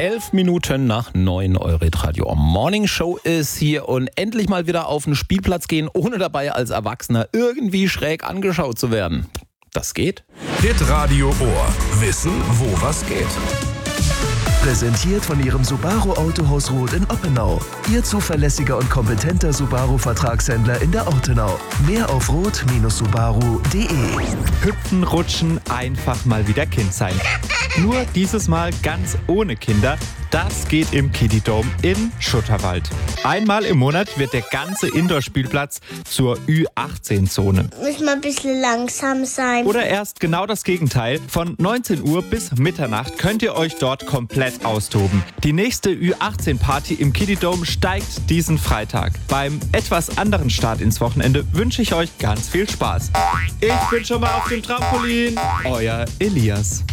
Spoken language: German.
11 Minuten nach 9, eure Radio Morning Show ist hier und endlich mal wieder auf den Spielplatz gehen, ohne dabei als Erwachsener irgendwie schräg angeschaut zu werden. Das geht. Hitradio Ohr. Wissen, wo was geht. Präsentiert von Ihrem Subaru Autohaus Roth in Oppenau. Ihr zuverlässiger und kompetenter Subaru-Vertragshändler in der Ortenau. Mehr auf roth-subaru.de. Hüpfen, rutschen, einfach mal wieder Kind sein. Nur dieses Mal ganz ohne Kinder. Das geht im Kiddie Dome in Schutterwald. Einmal im Monat wird der ganze Indoor-Spielplatz zur Ü18-Zone. Müssen wir ein bisschen langsam sein. Oder erst genau das Gegenteil. Von 19 Uhr bis Mitternacht könnt ihr euch dort komplett austoben. Die nächste Ü18-Party im Kiddie Dome steigt diesen Freitag. Beim etwas anderen Start ins Wochenende wünsche ich euch ganz viel Spaß. Ich bin schon mal auf dem Trampolin. Euer Elias.